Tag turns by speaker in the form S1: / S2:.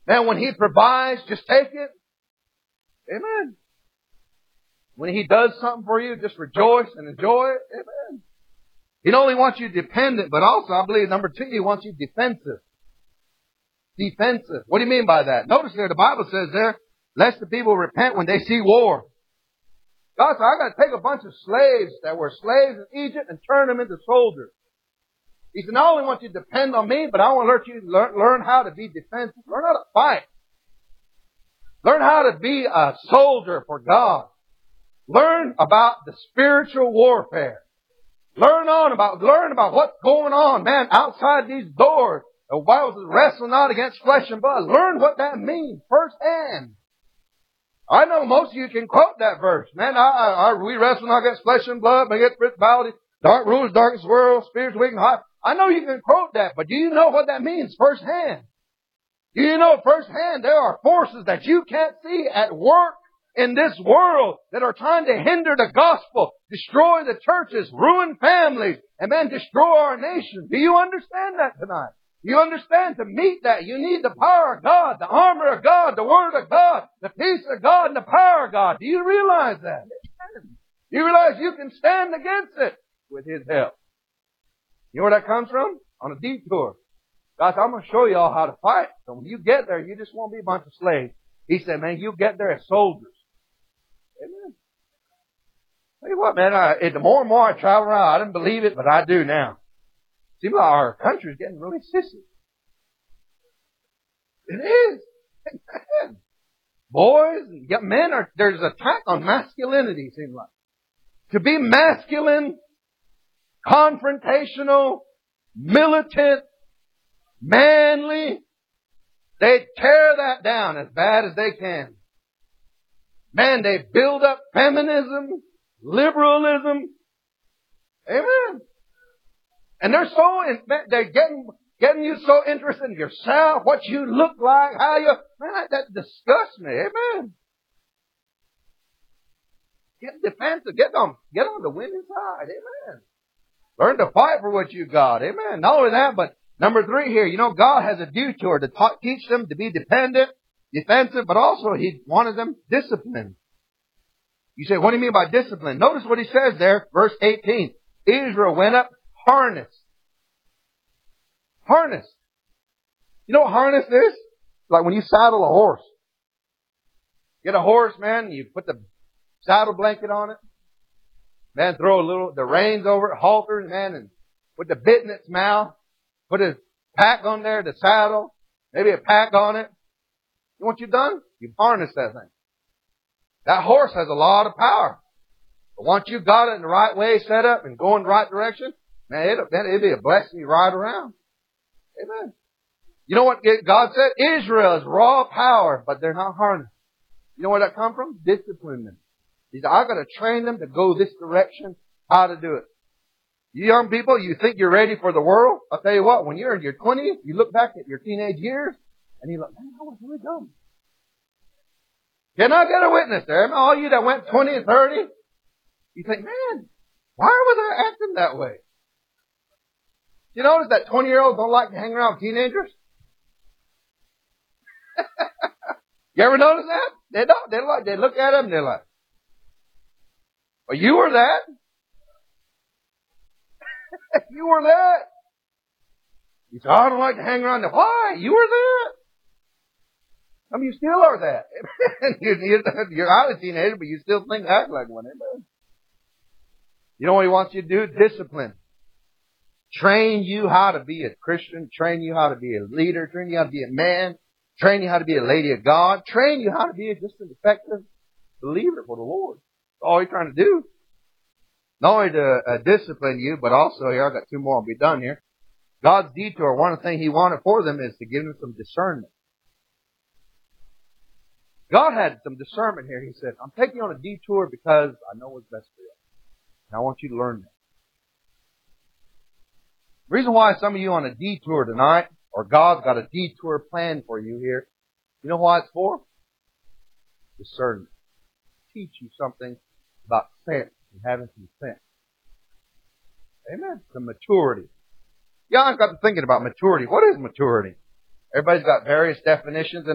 S1: Man, when He provides, just take it. Amen. When He does something for you, just rejoice and enjoy it. Amen. He not only wants you dependent, but also, I believe, number 2, He wants you defensive. Defensive. What do you mean by that? Notice there, the Bible says there, lest the people repent when they see war. God said, I got to take a bunch of slaves that were slaves in Egypt and turn them into soldiers. He said, not only want you to depend on me, but I want to let you learn how to be defensive. Learn how to fight. Learn how to be a soldier for God. Learn about the spiritual warfare. Learn about what's going on, man, outside these doors. The Bible says, wrestle not against flesh and blood. Learn what that means firsthand. I know most of you can quote that verse. Man, we wrestle not against flesh and blood, but against principalities, dark rulers, darkest world, spirits weak and high. I know you can quote that, but do you know what that means firsthand? Do you know firsthand there are forces that you can't see at work in this world that are trying to hinder the gospel, destroy the churches, ruin families, and then destroy our nation? Do you understand that tonight? You understand, to meet that, you need the power of God, the armor of God, the Word of God, the peace of God, and the power of God. Do you realize that? You realize you can stand against it with His help. You know where that comes from? On a detour. God said, I'm going to show you all how to fight. So when you get there, you just won't be a bunch of slaves. He said, man, you get there as soldiers. Amen. Tell you what, man, the more and more I travel around, I didn't believe it, but I do now. Seems like our country is getting really sissy. It is. Amen. Boys and young men there's an attack on masculinity, it seems like. To be masculine, confrontational, militant, manly, they tear that down as bad as they can. Man, they build up feminism, liberalism. Amen. And they're getting you so interested in yourself, what you look like, how you, man, that disgusts me. Amen. Get defensive. Get on the winning side. Amen. Learn to fight for what you got. Amen. Not only that, but number 3 here, God has a detour to teach them to be dependent, defensive, but also He wanted them disciplined. You say, what do you mean by discipline? Notice what He says there, verse 18. Israel went up harnessed. Harnessed. You know what harness is? Like when you saddle a horse. Get a horse, man, you put the saddle blanket on it. Man, throw the reins over it, halters, man, and put the bit in its mouth. Put a pack on there, the saddle, maybe a pack on it. You know what you've done? You've harnessed that thing. That horse has a lot of power. But once you've got it in the right way set up and going the right direction, man, it'll be a blessing you ride around. Amen. You know what God said? Israel is raw power, but they're not harnessed. You know where that come from? Discipline them. He said, I've got to train them to go this direction, how to do it. You young people, you think you're ready for the world? I'll tell you what, when you're in your 20s, you look back at your teenage years, and you're like, man, I was really dumb. Can I get a witness there? All you that went 20 and 30, you think, man, why was I acting that way? You notice that 20-year-olds don't like to hang around teenagers? You ever notice that? They don't. They look at them and they're like, well, you were that. You were that. You say, I don't like to hang around them. Why? You were that. I mean, you still are that. You're out of a teenager, but you still act like one. Amen. You know what He wants you to do? Discipline. Train you how to be a Christian. Train you how to be a leader. Train you how to be a man. Train you how to be a lady of God. Train you how to be just an effective believer for the Lord. That's all He's trying to do. Not only to discipline you, but also, here, I've got 2 more, I'll be done here. God's detour, one of the things He wanted for them is to give them some discernment. God had some discernment here. He said, I'm taking you on a detour because I know what's best for you. And I want you to learn that. The reason why some of you on a detour tonight, or God's got a detour plan for you here, you know why it's for? Discernment. Teach you something about sense and having some sense. Amen. Some maturity. Yeah, I've got to thinking about maturity. What is maturity? Everybody's got various definitions.